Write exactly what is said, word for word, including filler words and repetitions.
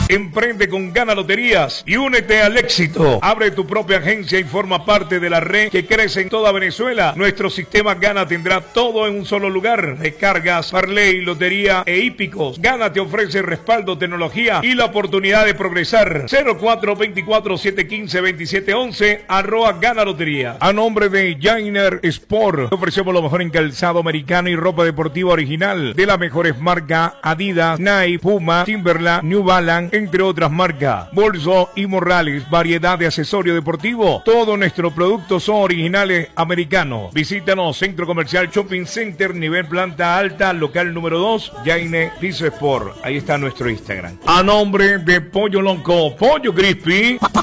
Emprende con Gana Loterías y únete al éxito. Abre tu propia agencia y forma parte de la red que crece en toda Venezuela. Nuestro sistema Gana tendrá todo en un solo lugar. Recargas, parlay, lotería e hípicos. Gana te ofrece respaldo, tecnología y la oportunidad de progresar. cero cuatro dos cuatro siete uno cinco dos siete uno uno arroba Gana Lotería. A nombre de Jainer Sport, ofrecemos lo mejor en calzado americano y ropa deportiva original de las mejores marcas Adidas, Nike, Puma, Timberland, New Balance, entre otras marcas. Bolso y Morrales, variedad de accesorio deportivo. Todos nuestros productos son originales americanos. Visítanos, Centro Comercial Shopping Center, nivel planta alta, local número dos, Jainer Piso Sport. Ahí está nuestro Instagram. A nombre de Pollo Loco, Pollo Crispy.